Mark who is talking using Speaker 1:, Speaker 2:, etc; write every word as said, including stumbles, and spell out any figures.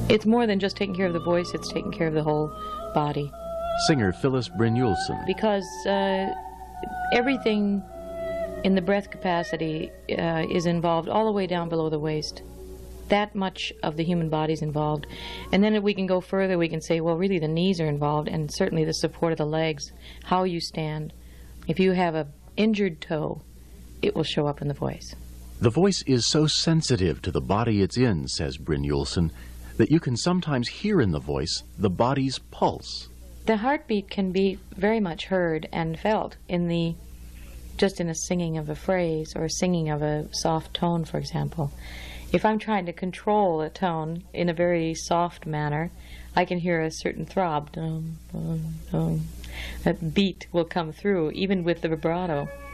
Speaker 1: It's more than just taking care of the voice, it's taking care of the whole body.
Speaker 2: Singer Phyllis Brynjolfsson.
Speaker 1: Because uh, everything in the breath capacity uh, is involved all the way down below the waist. That much of the human body is involved. And then if we can go further, we can say, well, really the knees are involved, and certainly the support of the legs, how you stand. If you have an injured toe, it will show up in the voice.
Speaker 2: The voice is so sensitive to the body it's in, says Brynjolfsson, that you can sometimes hear in the voice the body's pulse.
Speaker 1: The heartbeat can be very much heard and felt in the, just in a singing of a phrase or singing of a soft tone, for example. If I'm trying to control a tone in a very soft manner, I can hear a certain throb. Dum, dum, dum. That beat will come through, even with the vibrato.